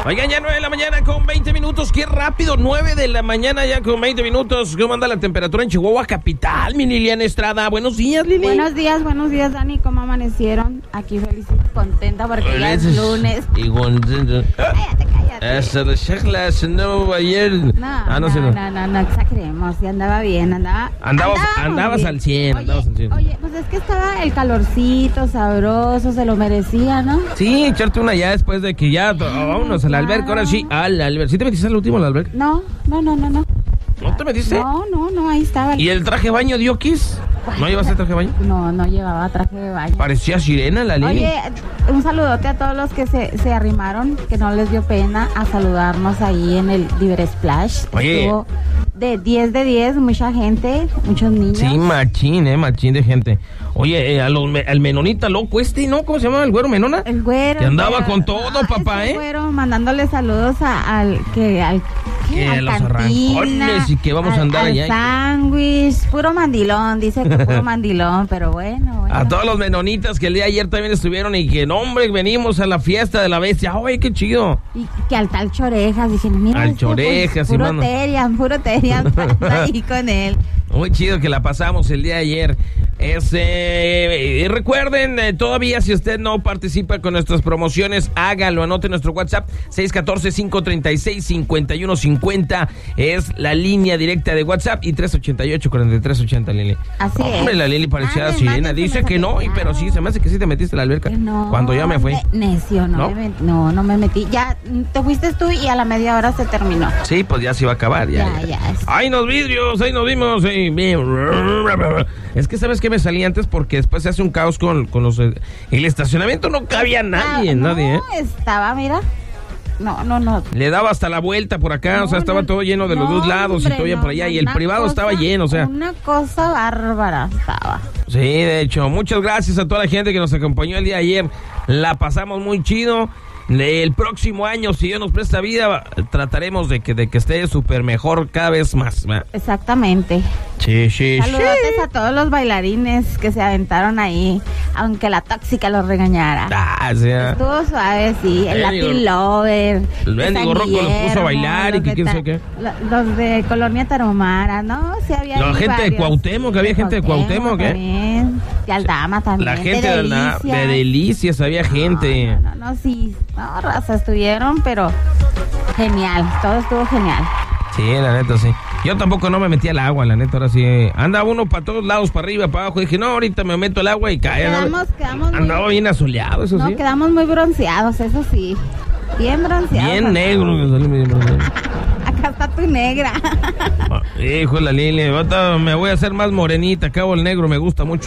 Oigan, ya 9 de la mañana con 20 minutos. Qué rápido, 9 de la mañana ya con 20 minutos. ¿Cómo anda la temperatura en Chihuahua capital, mi Liliana Estrada? Buenos días, Lili. Buenos días, Dani. ¿Cómo amanecieron? Aquí feliz y contenta porque ya es lunes. Y contento. Cállate. Hasta las chaclas, no, ayer. No exageremos. Sí, andaba bien, Andabas bien. al 100. Oye, pues es que estaba el calorcito sabroso, se lo merecía, ¿no? Sí, echarte una ya después de que ya, vámonos a la alberca, ahora sí, a la alberca. ¿Sí te metiste al último a la alberca? No. ¿No te metiste? No, ahí estaba. ¿Y el traje de baño dio kiss? ¿No llevaste traje de baño? No llevaba traje de baño. Parecía sirena la Lili. Oye, un saludote a todos los que se arrimaron, que no les dio pena a saludarnos ahí en el Diver Splash. Oye. Estuvo de 10 de 10, mucha gente, muchos niños. Sí, machín de gente. Oye, al menonita loco ¿no? ¿Cómo se llama? ¿El güero menona? El güero. Que andaba con todo, papá, El güero, mandándole saludos al los arrancones y que vamos a andar allá. Al sándwich, puro mandilón, dice que puro mandilón, pero bueno. A todos los menonitas que el día de ayer también estuvieron y que, no, hombre, venimos a la fiesta de la bestia. ¡Ay, qué chido! Y que al tal Chorejas, dije, mira. Al Chorejas, pues, puro terias, ahí con él. Muy chido que la pasamos el día de ayer. Recuerden, todavía si usted no participa con nuestras promociones, hágalo, anote nuestro WhatsApp 614-536-5150 es la línea directa de WhatsApp y 388-4380, Lili. Así Hombre, es. la Lili parecía sirena, dice que no, pero sí, se me hace que sí te metiste a la alberca. No, cuando ya me fui. Necio, no me metí. Ya te fuiste tú y a la media hora se terminó. Sí, pues ya se iba a acabar. Ya. ¡Ay, los vidrios! ¡Ahí nos vimos! Es que, ¿sabes qué? Me salí antes porque después se hace un caos con los... El estacionamiento no cabía nadie. Estaba, mira... No. Le daba hasta la vuelta por acá, estaba todo lleno de los dos lados, hombre, y todo bien por allá, y el privado estaba lleno, Una cosa bárbara estaba. Sí, de hecho, muchas gracias a toda la gente que nos acompañó el día de ayer. La pasamos muy chido. El próximo año, si Dios nos presta vida, trataremos de que esté súper mejor cada vez más. Exactamente. Sí. Saludos a todos los bailarines que se aventaron ahí, aunque la tóxica los regañara. Estuvo suave, sí. El Latin Lover. El Bendigo Rocco los puso a bailar y que quién sabe qué. Los de Colonia Tarahumara, ¿no? Sí, había la gente varios. De Cuauhtémoc, había gente de Cuauhtémoc, ¿eh? De Aldama también. La gente de Delicias, había gente. No, sí. No, raza, estuvieron, pero genial. Todo estuvo genial. Sí, la neta, sí. Yo tampoco no me metí al agua, la neta, ahora sí. Andaba uno para todos lados, para arriba, para abajo. Dije, no, ahorita me meto al agua y cae. Andaba bien asoleado, eso sí. No, quedamos muy bronceados, eso sí. Bien bronceados. Bien negro, me salí bien bronceado. Acá está tu negra. Hijo de la Lili, me voy a hacer más morenita. Acabo el negro, me gusta mucho.